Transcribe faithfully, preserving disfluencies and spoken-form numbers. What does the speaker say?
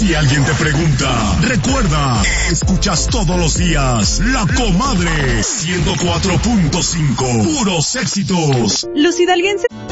Si alguien te pregunta, recuerda, escuchas todos los días La Comadre ciento cuatro punto cinco, puros éxitos. Los hidalguenses